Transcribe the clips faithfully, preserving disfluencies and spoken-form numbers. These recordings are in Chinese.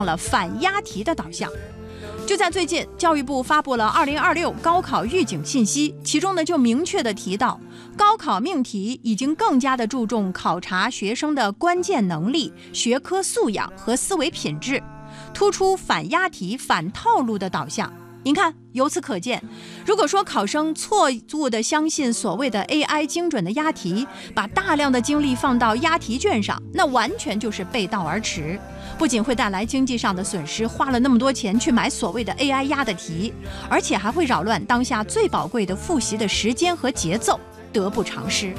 了反押题的导向。就在最近，教育部发布了二零二六高考预警信息，其中呢就明确地提到，高考命题已经更加的注重考察学生的关键能力、学科素养和思维品质，突出反押题、反套路的导向。您看，由此可见，如果说考生错误地相信所谓的 A I 精准的押题，把大量的精力放到押题卷上，那完全就是背道而驰，不仅会带来经济上的损失，花了那么多钱去买所谓的 A I 押的题，而且还会扰乱当下最宝贵的复习的时间和节奏，得不偿失。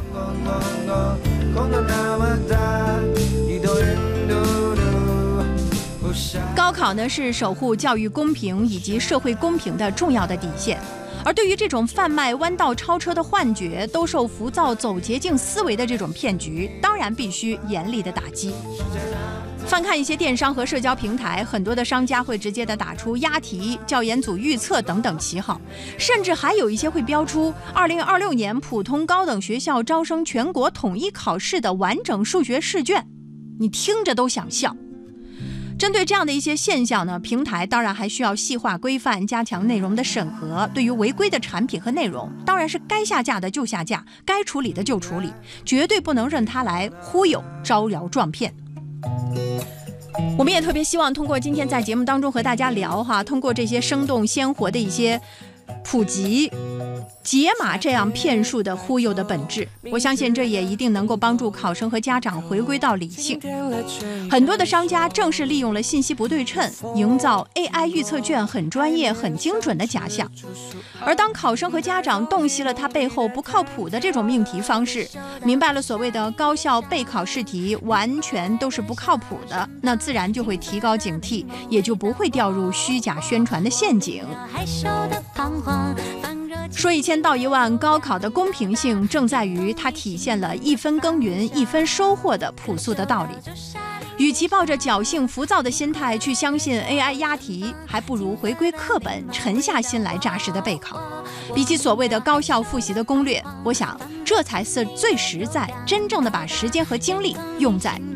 高考呢是守护教育公平以及社会公平的重要的底线，而对于这种贩卖弯道超车的幻觉、兜售浮躁、走捷径思维的这种骗局，当然必须严厉的打击。翻看一些电商和社交平台，很多的商家会直接的打出押题、教研组预测等等旗号，甚至还有一些会标出二零二六年普通高等学校招生全国统一考试的完整数学试卷，你听着都想笑。针对这样的一些现象呢，平台当然还需要细化规范，加强内容的审核。对于违规的产品和内容，当然是该下架的就下架，该处理的就处理，绝对不能任它来忽悠、招摇撞骗。我们也特别希望通过今天在节目当中和大家聊哈，通过这些生动鲜活的一些普及，解码这样骗术的忽悠的本质，我相信这也一定能够帮助考生和家长回归到理性。很多的商家正是利用了信息不对称，营造 A I 预测卷很专业、很精准的假象。而当考生和家长洞悉了它背后不靠谱的这种命题方式，明白了所谓的高校备考试题完全都是不靠谱的，那自然就会提高警惕，也就不会掉入虚假宣传的陷阱。说一千道一万，高考的公平性正在于它体现了一分耕耘一分收获的朴素的道理。与其抱着侥幸浮躁的心态去相信 A I 押题，还不如回归课本，沉下心来扎实的备考。比起所谓的高效复习的攻略，我想这才是最实在、真正的把时间和精力用在